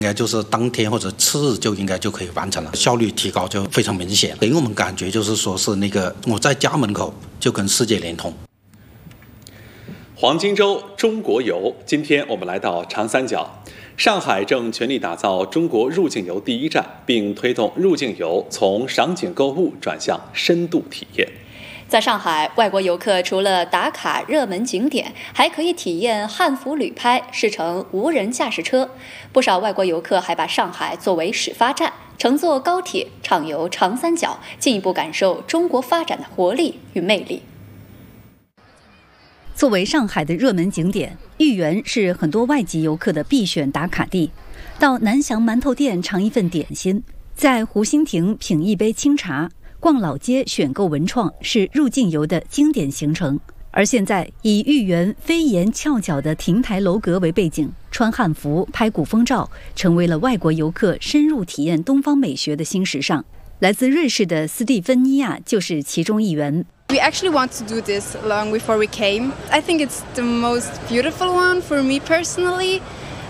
应该就是当天或者次日就可以完成了，效率提高就非常明显，给我们感觉就是说是那个我在家门口就跟世界连通。 黄金周中国游，今天我们来到长三角，上海正全力打造中国入境游第一站，并推动入境游从赏景购物转向深度体验。 在上海，外国游客除了打卡热门景点，还可以体验汉服旅拍、试乘无人驾驶车。不少外国游客还把上海作为始发站，乘坐高铁畅游长三角，进一步感受中国发展的活力与魅力。作为上海的热门景点，豫园是很多外籍游客的必选打卡地。到南翔馒头店尝一份点心，在湖心亭品一杯清茶，逛老街选购文创是入境游的经典行程。而现在以豫园飞檐翘角的亭台楼阁为背景，穿汉服拍古风照，成为了外国游客深入体验东方美学的新时尚。来自瑞士的斯蒂芬妮亚就是其中一员。 We actually want to do this long before we came. I think it's the most beautiful one for me personally.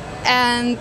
And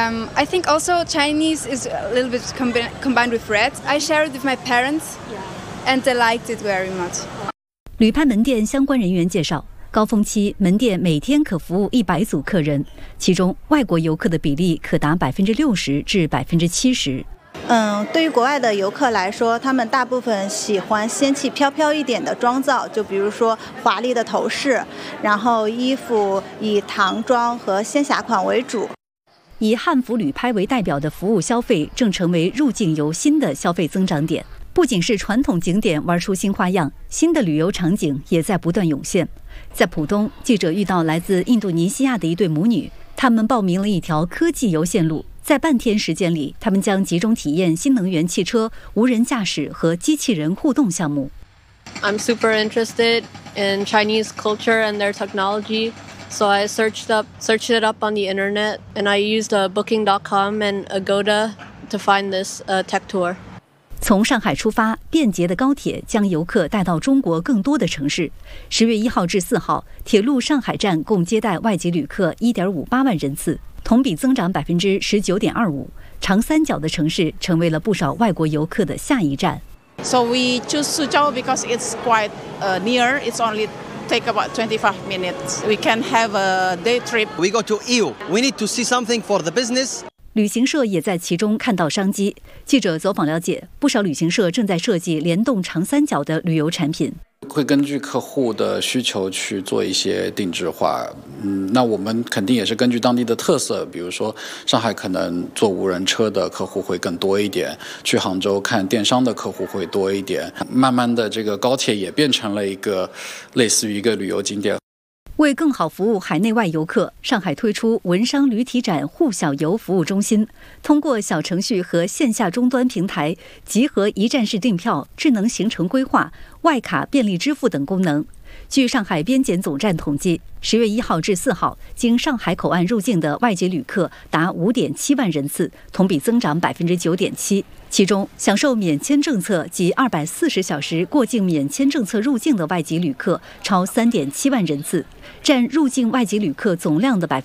I think also Chinese is a little bit combined with red. I shared it with my parents, and they liked it very much. 旅拍门店相关人员介绍，高峰期门店每天可服务100组客人，其中外国游客的比例可达60%至70%。 对于国外的游客来说，他们大部分喜欢仙气飘飘一点的妆造，就比如说华丽的头饰，然后衣服以唐装和仙侠款为主。 以汉服旅拍为代表的服务消费正成为入境游新的消费增长点。不仅是传统景点玩出新花样，新的旅游场景也在不断涌现。在浦东，记者遇到来自印度尼西亚的一对母女，他们报名了一条科技游线路。在半天时间里，他们将集中体验新能源汽车、无人驾驶和机器人互动项目。 I'm super interested in Chinese culture and their technology, so I searched it up on the internet, and I used Booking.com and Agoda to find this tech tour. 从上海出发，便捷的高铁将游客带到中国更多的城市。10月1号至4号，铁路上海站共接待外籍旅客1.58万人次。同比增长19.25%，长三角的城市成为了不少外国游客的下一站。 So we choose Suzhou because it's quite near. It's only take about 25 minutes. We can have a day trip. We go to EU. We need to see something for the business. 旅行社也在其中看到商机。记者走访了解，不少旅行社正在设计联动长三角的旅游产品。 会根据客户的需求去做一些定制化，那我们肯定也是根据当地的特色，比如说上海可能坐无人车的客户会更多一点，去杭州看电商的客户会多一点，慢慢的这个高铁也变成了一个类似于一个旅游景点。 为更好服务海内外游客，上海推出文商旅体展沪小游服务中心，通过小程序和线下终端平台，集合一站式订票、智能行程规划、外卡便利支付等功能。据上海边检总站统计，10月1号至4号，经上海口岸入境的外籍旅客达5.7万人次，同比增长9.7%。其中，享受免签政策及240小时过境免签政策入境的外籍旅客超3.7万人次，占入境外籍旅客总量的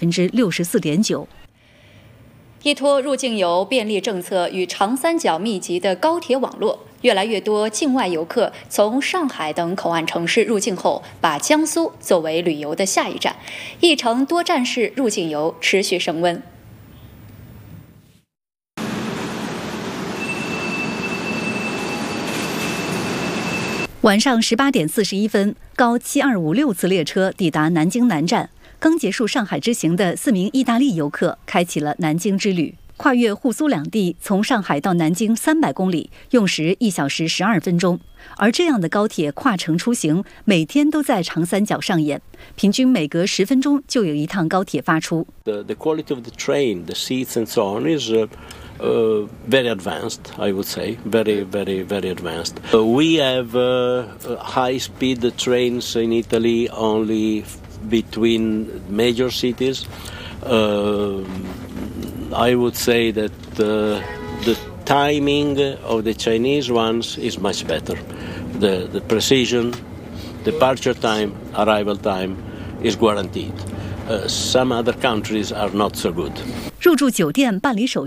64.9%。依托入境游便利政策与长三角密集的高铁网络，越来越多境外游客从上海等口岸城市入境后，把江苏作为旅游的下一站，一程多站式入境游持续升温。晚上18点41分，高7256次列车抵达南京南站。刚结束上海之行的4名意大利游客开启了南京之旅，跨越沪苏两地，从上海到南京300公里，用时1小时12分钟。而这样的高铁跨城出行，每天都在长三角上演，平均每隔10分钟就有一趟高铁发出。 The quality of the train, the seats and so on is very advanced, I would say, very advanced. We have high-speed trains in Italy only between major cities. I would say that the timing of the Chinese ones is much better. The precision, departure time, arrival time is guaranteed. Some other countries are not so good. 入住酒店办理手